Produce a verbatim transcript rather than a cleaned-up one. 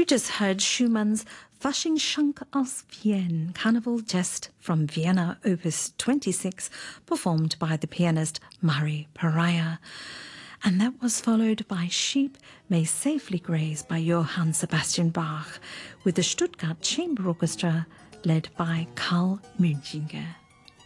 just heard Schumann's Faschingschank aus Wien, Carnival Jest from Vienna, Opus twenty-six, performed by the pianist Murray Pariah. And that was followed by Sheep May Safely Graze by Johann Sebastian Bach, with the Stuttgart Chamber Orchestra led by Karl Münchinger.